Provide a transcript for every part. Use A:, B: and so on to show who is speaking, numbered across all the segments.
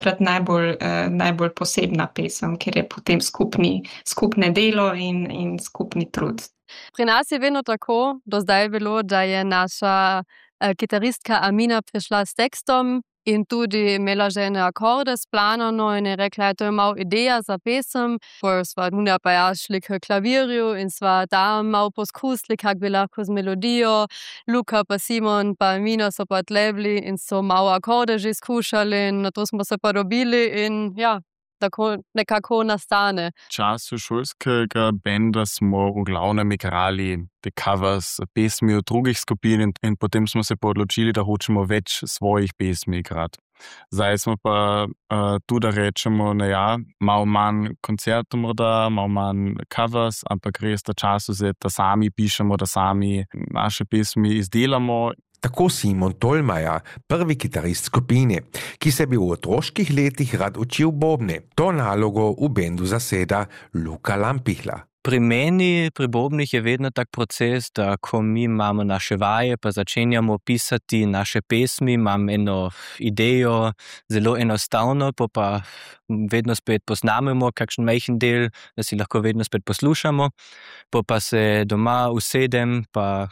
A: najbolj posebna pesem, ker je potem skupne delo in skupni trud.
B: Pri nas je vedno tako, do zdaj je bilo, da je naša kitaristka Amina prišla s tekstom in tudi imela že ene akorde splanano in je rekla, to je malo ideja za pesem. Potem sva Nuna pa jaz šli k klavirju in sva tam malo poskusili, kak bi lahko z melodijo. Luka pa Simon pa Amina so pa tlebli in so malo akorde že skušali in na to smo se pa dobili in ja, tako nekako nastane.
C: V času šolskega benda smo v glavnem igrali te covers pesmi od drugih skupin in potem smo se pa odločili, da hočemo več svojih pesmi igrati. Zdaj smo pa tu, da rečemo, malo manj koncertov morda, malo manj covers, ampak res ta čas vzeti, da sami pišemo, da sami naše pesmi izdelamo.
D: Tako Simon Tolmaja, prvi kitarist skupine, ki se bi v otroških letih rad učil bobne. To nalogo v bendu zaseda Luka Lampihla.
E: Pri meni, pri bobnih je vedno tak proces, da ko mi imamo naše vaje, pa začenjamo pisati naše pesmi, imam eno idejo, zelo enostavno, pa vedno spet posnamemo kakšen majhen del, da si lahko vedno spet poslušamo, pa se doma usedem, pa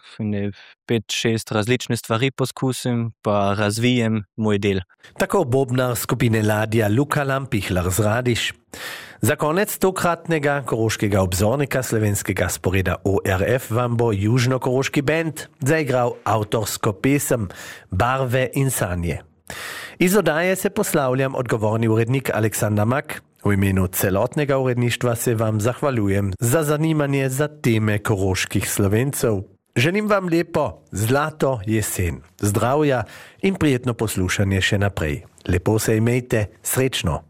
E: 5-6 različne stvari poskusim, pa razvijem moj del.
F: Tako bobnar skupine Ladja Luka Lampihler z Radiš. Za konec tokratnega koroškega obzornika slovenskega sporeda ORF vam bo južnokoroški bend zaigral avtorsko pesem Barve in sanje. Iz oddaje se poslavljam odgovorni urednik Aleksandar Mak. V imenu celotnega uredništva se vam zahvaljujem za zanimanje za teme koroških Slovencev. Želim vam lepo, zlato jesen, zdravja in prijetno poslušanje še naprej. Lepo se imejte, srečno.